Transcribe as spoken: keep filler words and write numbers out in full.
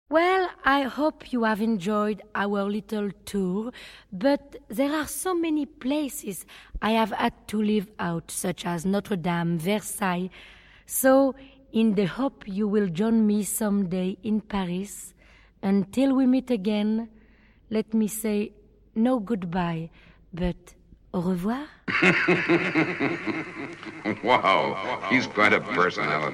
Well, I hope you have enjoyed our little tour, but there are so many places I have had to leave out, such as Notre Dame, Versailles. So, in the hope you will join me someday in Paris, until we meet again, let me say no goodbye, but au revoir. Wow, he's quite a personality.